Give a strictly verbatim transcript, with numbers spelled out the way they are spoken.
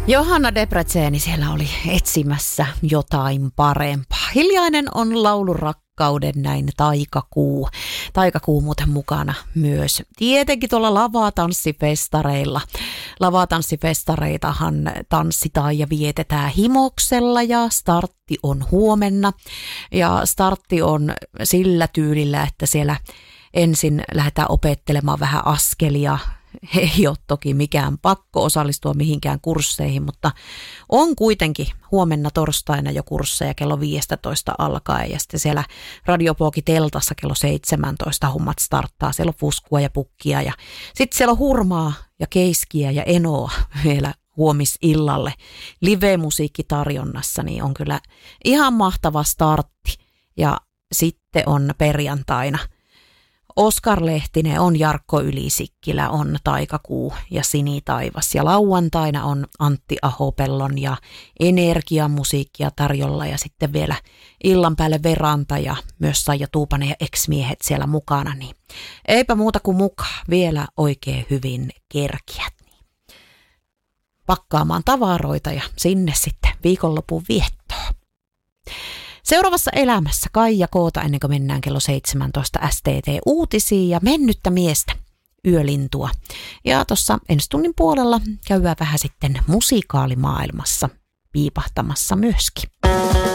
Johanna Debreceni siellä oli etsimässä jotain parempaa. Hiljainen on laulu rakkauden näin taikakuu. Taikakuu muuten mukana myös. Tietenkin tuolla lavatanssifestareilla. Lavatanssifestareitahan tanssitaan ja vietetään Himoksella ja startti on huomenna. Ja startti on sillä tyylillä, että siellä ensin lähdetään opettelemaan vähän askelia. Ei ole toki mikään pakko osallistua mihinkään kursseihin, mutta on kuitenkin huomenna torstaina jo kursseja kello viisitoista alkaen ja sitten siellä Radioblogiteltassa kello seitsemäntoista hommat starttaa. Siellä on fuskua ja pukkia ja sitten siellä on hurmaa ja keiskiä ja enoa vielä huomisillalle live-musiikkitarjonnassa, niin on kyllä ihan mahtava startti. Ja sitten on perjantaina Oskar Lehtinen, on Jarkko Ylisikkilä, on Taikakuu ja Sinitaivas. Ja lauantaina on Antti Ahopellon ja Energiamusiikkia tarjolla ja sitten vielä illan päälle Veranta ja myös Saija Tuupanen ja ex-miehet siellä mukana. Niin eipä muuta kuin mukaan, vielä oikein hyvin kerkiät. Niin pakkaamaan tavaroita ja sinne sitten viikonlopun viettoa. Seuraavassa elämässä Kaija Koota ennen kuin mennään kello seitsemäntoista S T T-uutisiin ja mennyttä miestä, Yölintua. Ja tuossa ensi tunnin puolella käydään vähän sitten musiikaalimaailmassa piipahtamassa myöskin.